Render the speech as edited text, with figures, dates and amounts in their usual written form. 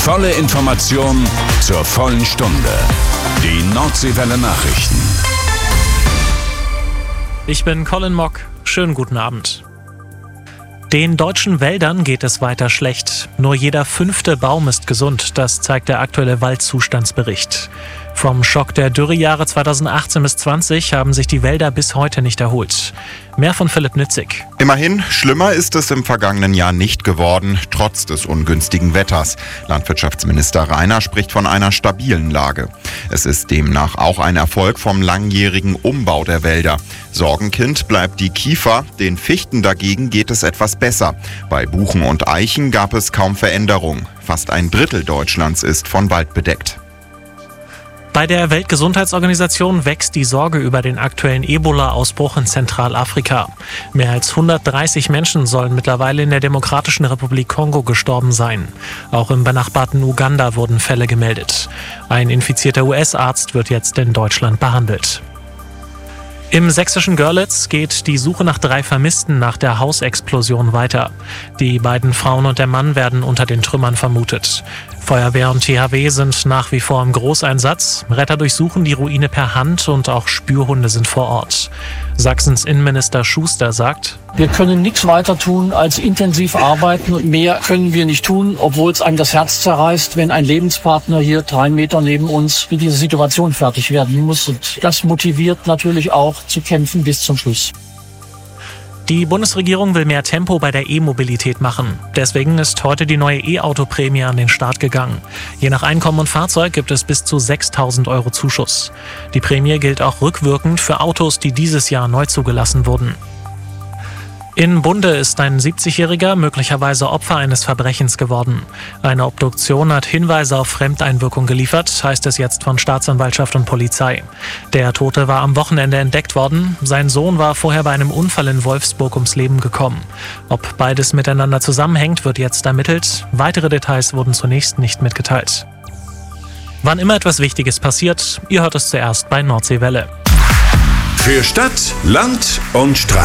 Volle Information zur vollen Stunde. Die Nordseewelle Nachrichten. Ich bin Colin Mock. Schönen guten Abend. Den deutschen Wäldern geht es weiter schlecht. Nur jeder 5. Baum ist gesund, das zeigt der aktuelle Waldzustandsbericht. Vom Schock der Dürrejahre 2018 bis 2020 haben sich die Wälder bis heute nicht erholt. Mehr von Philipp Nitzig. Immerhin, schlimmer ist es im vergangenen Jahr nicht geworden, trotz des ungünstigen Wetters. Landwirtschaftsminister Rainer spricht von einer stabilen Lage. Es ist demnach auch ein Erfolg vom langjährigen Umbau der Wälder. Sorgenkind bleibt die Kiefer, den Fichten dagegen geht es etwas besser. Bei Buchen und Eichen gab es kaum Veränderung. Fast ein Drittel Deutschlands ist von Wald bedeckt. Bei der Weltgesundheitsorganisation wächst die Sorge über den aktuellen Ebola-Ausbruch in Zentralafrika. Mehr als 130 Menschen sollen mittlerweile in der Demokratischen Republik Kongo gestorben sein. Auch im benachbarten Uganda wurden Fälle gemeldet. Ein infizierter US-Arzt wird jetzt in Deutschland behandelt. Im sächsischen Görlitz geht die Suche nach 3 Vermissten nach der Hausexplosion weiter. Die beiden Frauen und der Mann werden unter den Trümmern vermutet. Feuerwehr und THW sind nach wie vor im Großeinsatz. Retter durchsuchen die Ruine per Hand und auch Spürhunde sind vor Ort. Sachsens Innenminister Schuster sagt: Wir können nichts weiter tun als intensiv arbeiten und mehr können wir nicht tun, obwohl es einem das Herz zerreißt, wenn ein Lebenspartner hier 3 Meter neben uns mit dieser Situation fertig werden muss. Und das motiviert natürlich auch zu kämpfen bis zum Schluss. Die Bundesregierung will mehr Tempo bei der E-Mobilität machen. Deswegen ist heute die neue E-Auto-Prämie an den Start gegangen. Je nach Einkommen und Fahrzeug gibt es bis zu 6.000 € Zuschuss. Die Prämie gilt auch rückwirkend für Autos, die dieses Jahr neu zugelassen wurden. In Bunde ist ein 70-Jähriger möglicherweise Opfer eines Verbrechens geworden. Eine Obduktion hat Hinweise auf Fremdeinwirkung geliefert, heißt es jetzt von Staatsanwaltschaft und Polizei. Der Tote war am Wochenende entdeckt worden. Sein Sohn war vorher bei einem Unfall in Wolfsburg ums Leben gekommen. Ob beides miteinander zusammenhängt, wird jetzt ermittelt. Weitere Details wurden zunächst nicht mitgeteilt. Wann immer etwas Wichtiges passiert, ihr hört es zuerst bei Nordseewelle. Für Stadt, Land und Strand.